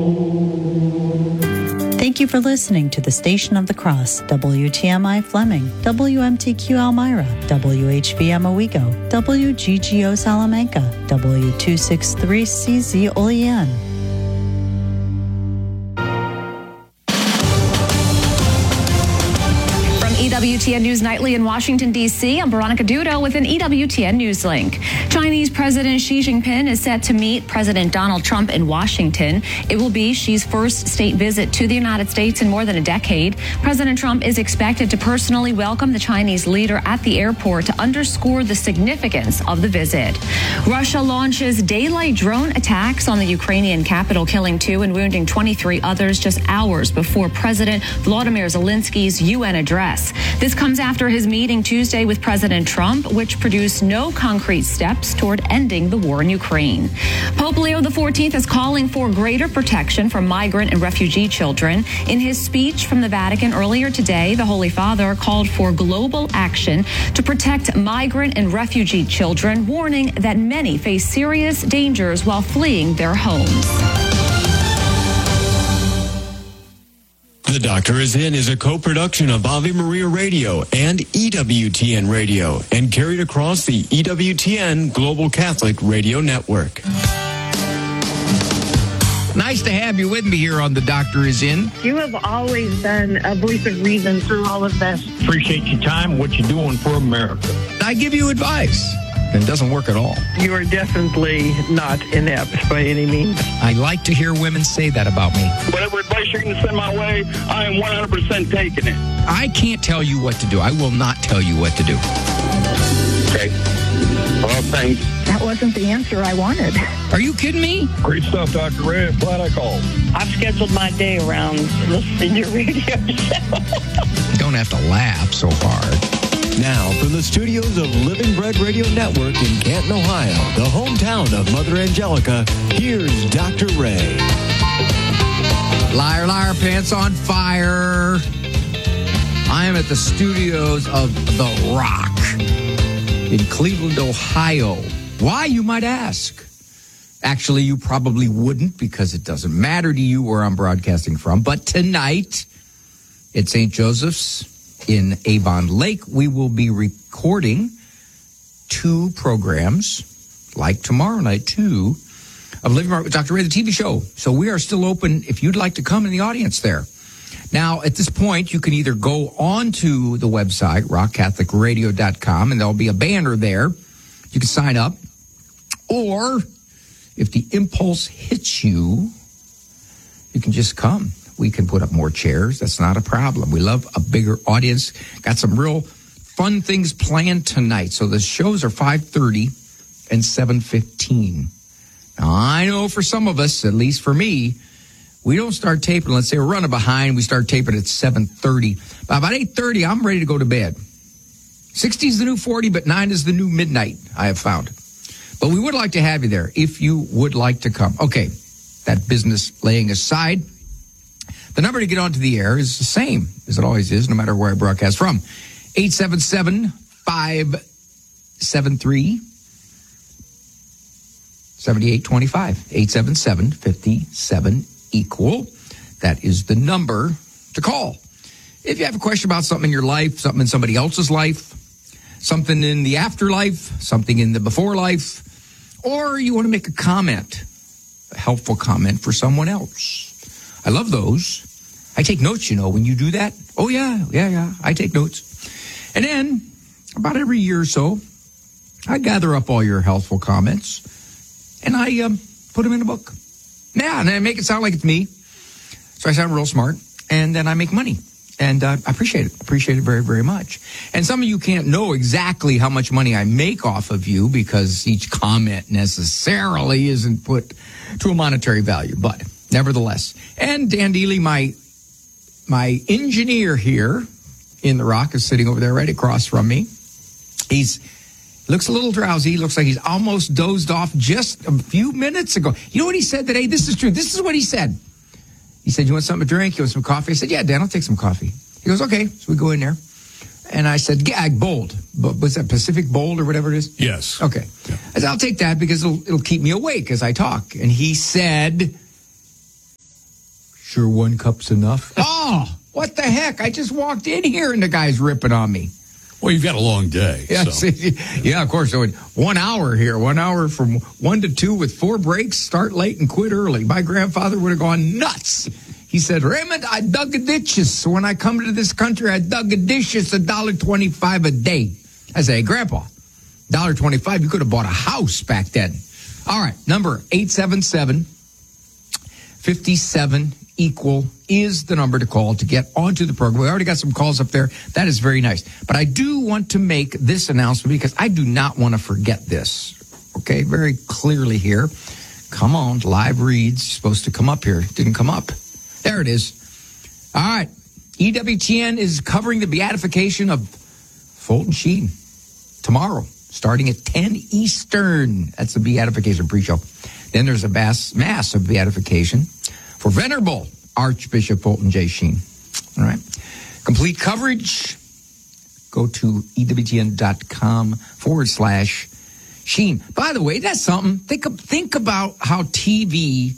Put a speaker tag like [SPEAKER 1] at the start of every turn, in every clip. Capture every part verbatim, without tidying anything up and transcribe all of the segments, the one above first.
[SPEAKER 1] Thank you for listening to the Station of the Cross, W T M I Fleming, W M T Q Elmira, W H V M Owego, W G G O Salamanca, W two sixty-three C Z Olean.
[SPEAKER 2] E W T N News Nightly in Washington, D C, I'm Veronica Dudo with an E W T N News Link. Chinese President Xi Jinping is set to meet President Donald Trump in Washington. It will be Xi's first state visit to the United States in more than a decade. President Trump is expected to personally welcome the Chinese leader at the airport to underscore the significance of the visit. Russia launches daylight drone attacks on the Ukrainian capital, killing two and wounding twenty-three others just hours before President Volodymyr Zelensky's U N address. This comes after his meeting Tuesday with President Trump, which produced no concrete steps toward ending the war in Ukraine. Pope Leo the fourteenth is calling for greater protection for migrant and refugee children. In his speech from the Vatican earlier today, the Holy Father called for global action to protect migrant and refugee children, warning that many face serious dangers while fleeing their homes.
[SPEAKER 3] The Doctor Is In is a co-production of Ave Maria Radio and E W T N Radio and carried across the E W T N Global Catholic Radio Network.
[SPEAKER 4] Nice to have you with me here on The Doctor Is In.
[SPEAKER 5] You have always been a voice of reason through all of this.
[SPEAKER 6] Appreciate your time, what you're doing for America.
[SPEAKER 4] I give you advice, and it doesn't work at all.
[SPEAKER 5] You are definitely not inept by any means.
[SPEAKER 4] I like to hear women say that about me.
[SPEAKER 6] Whatever advice you're going to send my way, I am one hundred percent taking it.
[SPEAKER 4] I can't tell you what to do. I will not tell you what to do.
[SPEAKER 6] Okay. Well, thanks.
[SPEAKER 5] That wasn't the answer I wanted.
[SPEAKER 4] Are you kidding me?
[SPEAKER 6] Great stuff, Doctor Ray. I'm glad I called.
[SPEAKER 5] I've scheduled my day around listening to your radio show.
[SPEAKER 4] Don't have to laugh so hard.
[SPEAKER 3] Now, from the studios of Living Bread Radio Network in Canton, Ohio, the hometown of Mother Angelica, here's Doctor Ray.
[SPEAKER 4] Liar, liar, pants on fire. I am at the studios of The Rock in Cleveland, Ohio. Why, you might ask? Actually, you probably wouldn't, because it doesn't matter to you where I'm broadcasting from. But tonight, at Saint Joseph's in Avon Lake, we will be recording two programs, like tomorrow night, too, of Living Right with Doctor Ray, the T V show. So we are still open if you'd like to come in the audience there. Now, at this point, you can either go on to the website, rock catholic radio dot com, and there'll be a banner there. You can sign up. Or, if the impulse hits you, you can just come. We can put up more chairs. That's not a problem. We love a bigger audience. Got some real fun things planned tonight. So the shows are five thirty and seven fifteen. Now, I know for some of us, at least for me, we don't start taping. Let's say we're running behind. We start taping at seven thirty. By about eight thirty, I'm ready to go to bed. sixty is the new forty, but nine is the new midnight, I have found. But we would like to have you there if you would like to come. Okay, that business laying aside, the number to get onto the air is the same as it always is, no matter where I broadcast from. eight seven seven, five seven three, seven eight two five. eight seven seven, five seven, equal. That is the number to call. If you have a question about something in your life, something in somebody else's life, something in the afterlife, something in the before life, or you want to make a comment, a helpful comment for someone else. I love those. I take notes, you know, when you do that. Oh, yeah, yeah, yeah, I take notes. And then, about every year or so, I gather up all your helpful comments, and I um, put them in a book. Yeah, and I make it sound like it's me. So I sound real smart, and then I make money. And uh, I appreciate it. Appreciate it very, very much. And some of you can't know exactly how much money I make off of you because each comment necessarily isn't put to a monetary value. But nevertheless. And Dan Dealey, my, my engineer here in The Rock, is sitting over there right across from me. He's looks a little drowsy. Looks like he's almost dozed off just a few minutes ago. You know what he said today? This is true. This is what he said. He said, you want something to drink? You want some coffee? I said, yeah, Dan, I'll take some coffee. He goes, okay. So we go in there. And I said, yeah, Bold. But was that Pacific Bold or whatever it is?
[SPEAKER 7] Yes.
[SPEAKER 4] Okay.
[SPEAKER 7] Yeah.
[SPEAKER 4] I said, I'll take that because it'll, it'll keep me awake as I talk. And he said, Sure one cup's enough? Oh, what the heck? I just walked in here and the guy's ripping on me.
[SPEAKER 7] Well, you've got a long day.
[SPEAKER 4] Yeah,
[SPEAKER 7] so.
[SPEAKER 4] yeah, of course. So one hour here, one hour from one to two with four breaks, start late and quit early. My grandfather would have gone nuts. He said, Raymond, I dug a ditches. So when I come to this country, I dug a ditches, one dollar twenty-five a day. I say, hey, Grandpa, one dollar twenty-five, you could have bought a house back then. All right, number eight seven seven, five seven, equal is the number to call to get onto the program. We already got some calls up there. That is very nice. But I do want to make this announcement because I do not want to forget this. Okay, very clearly here. Come on, live reads. Supposed to come up here. Didn't come up. There it is. All right. E W T N is covering the beatification of Fulton Sheen tomorrow, starting at ten Eastern. That's the beatification pre-show. Then there's a mass, mass of beatification for Venerable Archbishop Fulton J. Sheen. All right. Complete coverage. Go to EWTN.com forward slash Sheen. By the way, that's something. Think, think about how T V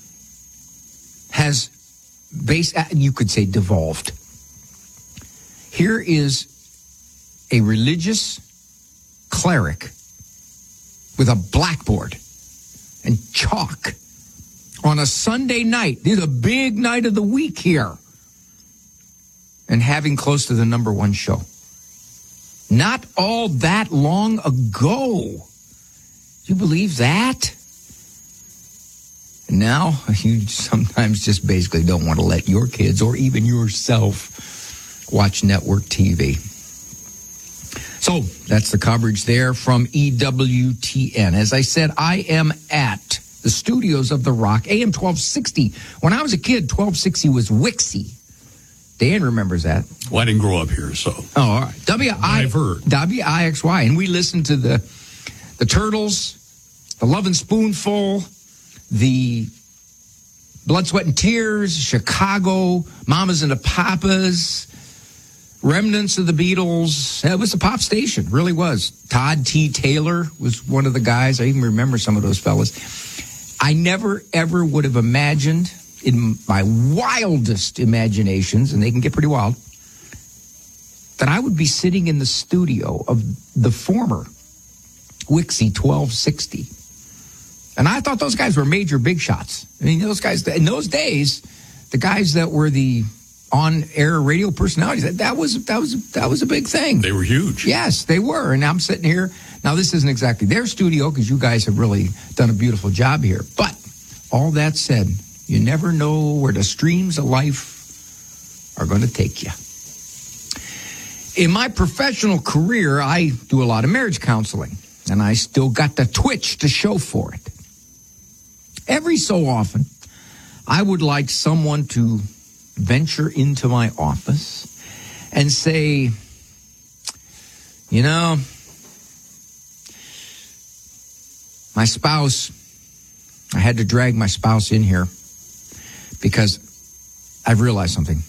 [SPEAKER 4] has based, you could say devolved. Here is a religious cleric with a blackboard and chalk on a Sunday night. This is a big night of the week here. And having close to the number one show. Not all that long ago. Do you believe that? And now you sometimes just basically don't want to let your kids or even yourself watch network T V. So that's the coverage there from E W T N. As I said, I am at the studios of The Rock, A M twelve sixty. When I was a kid, twelve sixty was Wixie. Dan remembers that.
[SPEAKER 7] Well, I didn't grow up here, so.
[SPEAKER 4] Oh, all right. W I
[SPEAKER 7] I've heard.
[SPEAKER 4] W I X Y. And we listened to the the Turtles, the Lovin' Spoonful, the Blood, Sweat, and Tears, Chicago, Mamas and the Papas, remnants of the Beatles. It was a pop station, really was. Todd T. Taylor was one of the guys. I even remember some of those fellas. I never, ever would have imagined in my wildest imaginations, and they can get pretty wild, that I would be sitting in the studio of the former Wixie twelve sixty. And I thought those guys were major big shots. I mean, those guys, in those days, the guys that were the on-air radio personalities, that, that was that was that was a big thing.
[SPEAKER 7] They were huge.
[SPEAKER 4] Yes, they were. And I'm sitting here. Now, this isn't exactly their studio because you guys have really done a beautiful job here. But all that said, you never know where the streams of life are going to take you. In my professional career, I do a lot of marriage counseling, and I still got the twitch to show for it. Every so often, I would like someone to venture into my office and say, you know, my spouse, I had to drag my spouse in here because I've realized something.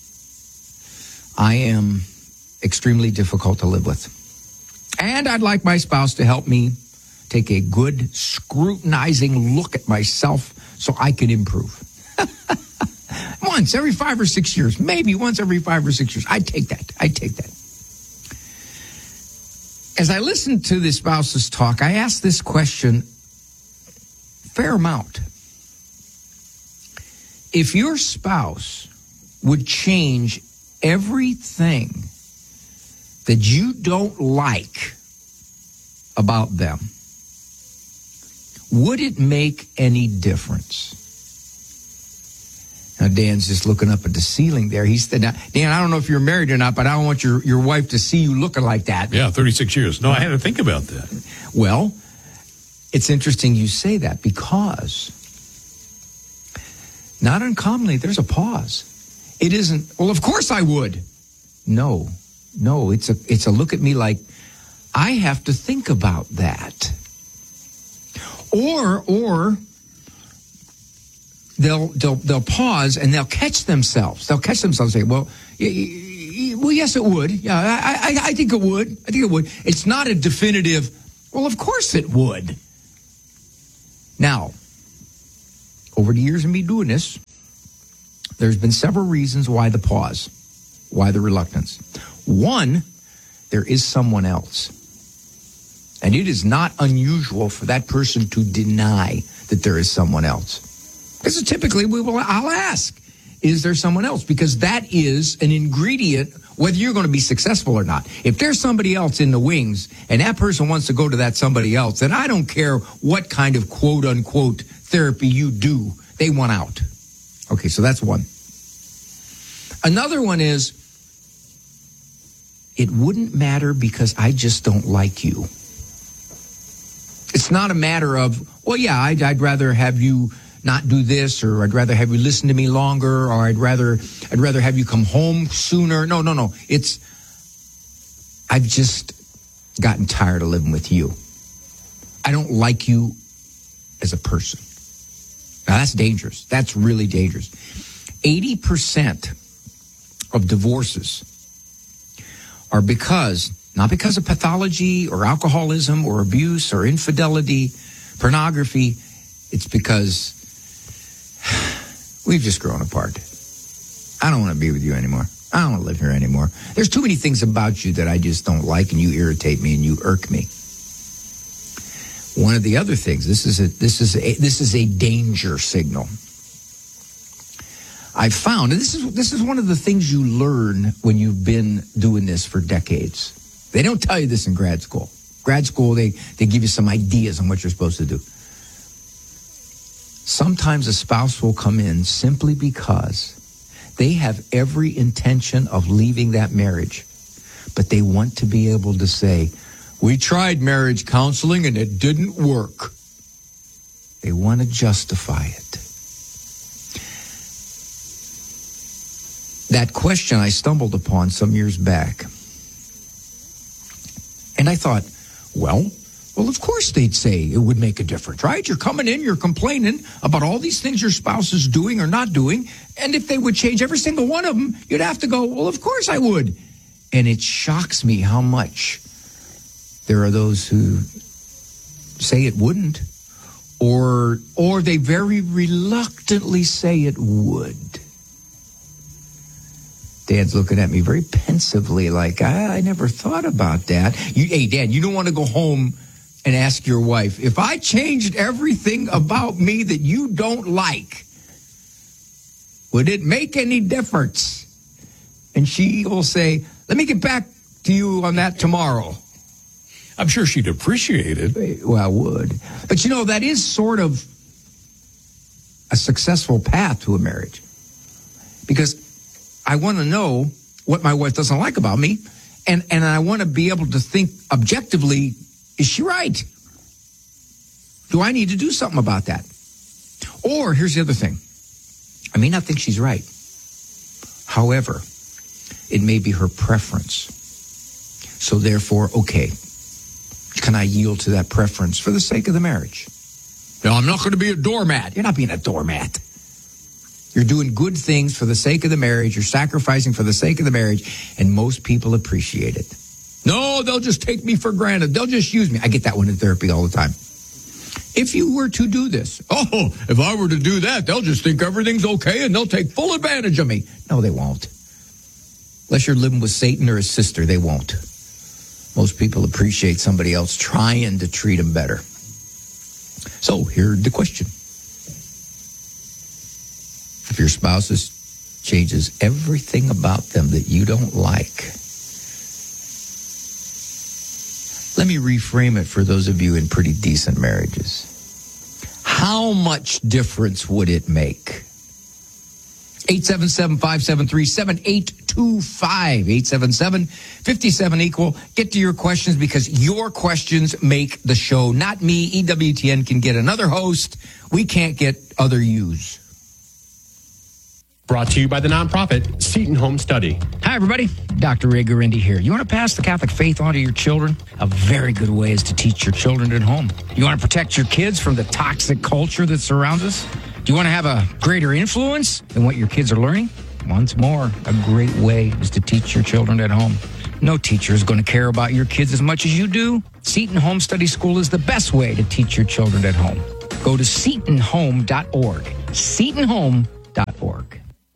[SPEAKER 4] I am extremely difficult to live with. And I'd like my spouse to help me take a good scrutinizing look at myself so I can improve. Once every five or six years, maybe once every five or six years. I'd take that. I'd take that. As I listened to the spouses talk, I asked this question a fair amount. If your spouse would change everything that you don't like about them, would it make any difference? Now, Dan's just looking up at the ceiling there. He said, Dan, I don't know if you're married or not, but I don't want your, your wife to see you looking like that.
[SPEAKER 7] Yeah, thirty-six years. No, I had to think about that.
[SPEAKER 4] Well, it's interesting you say that because not uncommonly, there's a pause. It isn't, well, of course I would. No, no, it's a, it's a look at me like, I have to think about that. Or, or they'll, they'll, they'll pause and they'll catch themselves. They'll catch themselves and say, well, y- y- well, yes, it would. Yeah, I, I, I think it would. I think it would. It's not a definitive, well, of course it would. Now, over the years of me doing this, there's been several reasons why the pause, why the reluctance. One, there is someone else. And it is not unusual for that person to deny that there is someone else. Because typically we will, I'll ask, is there someone else? Because that is an ingredient, whether you're going to be successful or not. If there's somebody else in the wings and that person wants to go to that somebody else, then I don't care what kind of quote unquote therapy you do, they want out. Okay, so that's one. Another one is, it wouldn't matter because I just don't like you. It's not a matter of, well, yeah, I'd, I'd rather have you not do this, or I'd rather have you listen to me longer, or I'd rather I'd rather have you come home sooner. No, no, no. It's, I've just gotten tired of living with you. I don't like you as a person. Now, that's dangerous. That's really dangerous. eighty percent of divorces are because, not because of pathology or alcoholism or abuse or infidelity, pornography. It's because we've just grown apart. I don't want to be with you anymore. I don't want to live here anymore. There's too many things about you that I just don't like, and you irritate me and you irk me. One of the other things, this is a this is a this is a danger signal. I've found, and this is this is one of the things you learn when you've been doing this for decades. They don't tell you this in grad school. Grad school, they, they give you some ideas on what you're supposed to do. Sometimes a spouse will come in simply because they have every intention of leaving that marriage, but they want to be able to say, we tried marriage counseling and it didn't work. They want to justify it. That question I stumbled upon some years back. And I thought, well, well, of course they'd say it would make a difference, right? You're coming in, you're complaining about all these things your spouse is doing or not doing. And if they would change every single one of them, you'd have to go, well, of course I would. And it shocks me how much there are those who say it wouldn't, or or they very reluctantly say it would. Dad's looking at me very pensively like, I, I never thought about that. You, hey, Dad, you don't want to go home and ask your wife, if I changed everything about me that you don't like, would it make any difference? And she will say, let me get back to you on that tomorrow.
[SPEAKER 7] I'm sure she'd appreciate it.
[SPEAKER 4] Well, I would. But, you know, that is sort of a successful path to a marriage. Because I want to know what my wife doesn't like about me, and, and I want to be able to think objectively, is she right? Do I need to do something about that? Or, here's the other thing. I may not think she's right. However, it may be her preference. So therefore, okay, can I yield to that preference for the sake of the marriage? No, I'm not going to be a doormat. You're not being a doormat. You're doing good things for the sake of the marriage. You're sacrificing for the sake of the marriage, and most people appreciate it. No, they'll just take me for granted. They'll just use me. I get that one in therapy all the time. If you were to do this, oh, if I were to do that, they'll just think everything's okay and they'll take full advantage of me. No, they won't. Unless you're living with Satan or his sister, they won't. Most people appreciate somebody else trying to treat them better. So here's the question. If your spouse is, changes everything about them that you don't like, let me reframe it for those of you in pretty decent marriages. How much difference would it make? eight seven seven, five seven three, seven eight two five, eight seven seven, five seven equal. Get to your questions because your questions make the show. Not me. E W T N can get another host. We can't get other yous.
[SPEAKER 8] Brought to you by the nonprofit Seton Home Study.
[SPEAKER 9] Hi, everybody. Doctor Ray Guarendi here. You want to pass the Catholic faith on to your children? A very good way is to teach your children at home. You want to protect your kids from the toxic culture that surrounds us? Do you want to have a greater influence in what your kids are learning? Once more, a great way is to teach your children at home. No teacher is going to care about your kids as much as you do. Seton Home Study School is the best way to teach your children at home. Go to seton home dot org. seton home dot org.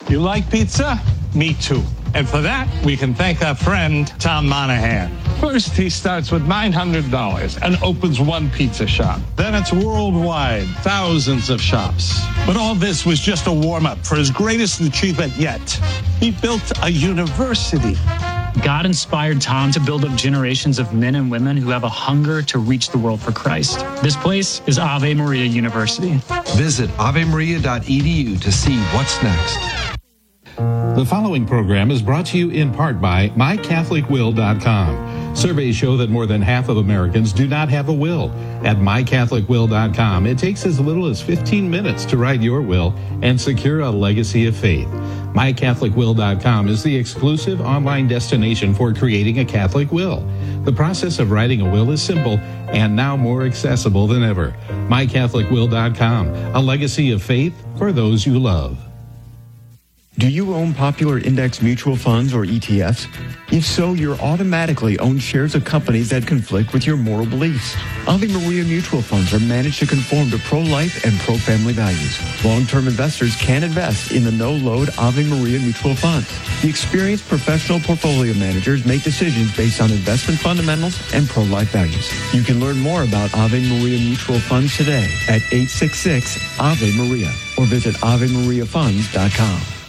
[SPEAKER 10] You like pizza? Me too. And for that, we can thank our friend, Tom Monahan. First, he starts with nine hundred dollars and opens one pizza shop. Then it's worldwide, thousands of shops. But all this was just a warm-up for his greatest achievement yet. He built a university.
[SPEAKER 11] God inspired Tom to build up generations of men and women who have a hunger to reach the world for Christ. This place is Ave Maria University.
[SPEAKER 12] Visit ave maria dot e d u to see what's next.
[SPEAKER 13] The following program is brought to you in part by my catholic will dot com. Surveys show that more than half of Americans do not have a will. At my catholic will dot com, it takes as little as fifteen minutes to write your will and secure a legacy of faith. my catholic will dot com is the exclusive online destination for creating a Catholic will. The process of writing a will is simple and now more accessible than ever. my catholic will dot com, a legacy of faith for those you love.
[SPEAKER 3] Do you own popular index mutual funds or E T Fs? If so, you're automatically own shares of companies that conflict with your moral beliefs. Ave Maria mutual funds are managed to conform to pro-life and pro-family values. Long-term investors can invest in the no-load Ave Maria mutual funds. The experienced professional portfolio managers make decisions based on investment fundamentals and pro-life values. You can learn more about Ave Maria mutual funds today at eight six six Ave Maria or visit ave maria funds dot com.